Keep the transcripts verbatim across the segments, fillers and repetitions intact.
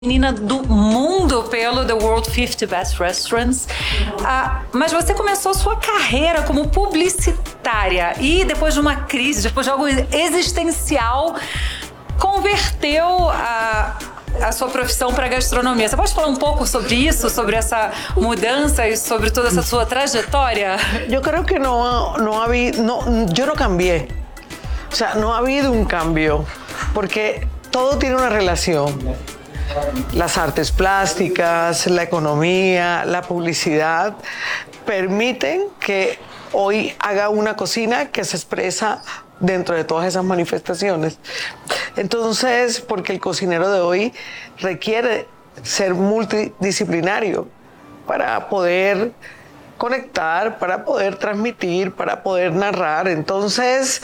Menina do mundo pelo The World cinquenta Best Restaurants, ah, mas você começou sua carreira como publicitária e depois de uma crise, depois de algo existencial, converteu a, a sua profissão para a gastronomia. Você pode falar um pouco sobre isso, sobre essa mudança e sobre toda essa sua trajetória? Yo creo que no, no ha habido, no, yo no cambié, o sea, no ha habido un cambio, porque todo tiene una relación. Las artes plásticas, la economía, la publicidad permiten que hoy haga una cocina que se expresa dentro de todas esas manifestaciones. Entonces, porque el cocinero de hoy requiere ser multidisciplinario para poder conectar, para poder transmitir, para poder narrar. Entonces,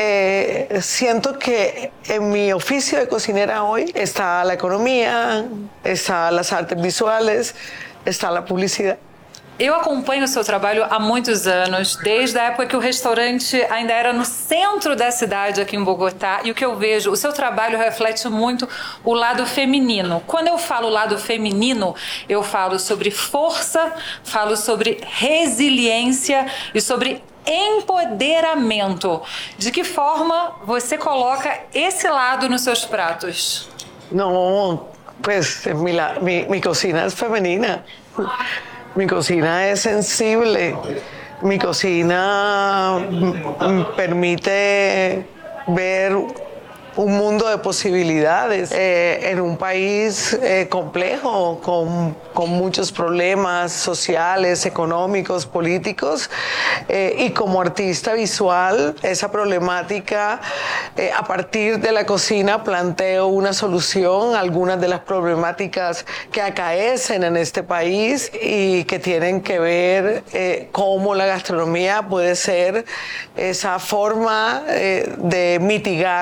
eh, siento que en mi oficio de cocinera hoy está la economía, está las artes visuales, está la publicidad. Eu acompanho o seu trabalho há muitos anos, desde a época que o restaurante ainda era no centro da cidade aqui em Bogotá, e o que eu vejo, o seu trabalho reflete muito o lado feminino. Quando eu falo lado feminino, eu falo sobre força, falo sobre resiliência e sobre empoderamento. De que forma você coloca esse lado nos seus pratos? No, pues mi, la- mi, mi cocina es femenina. Mi cocina es sensible. Mi cocina mm, permite ver un mundo de posibilidades eh, en un país eh, complejo, con, con muchos problemas sociales, económicos, políticos, eh, y como artista visual, esa problemática, eh, a partir de la cocina planteo una solución a algunas de las problemáticas que acaecen en este país y que tienen que ver eh, cómo la gastronomía puede ser esa forma eh, de mitigar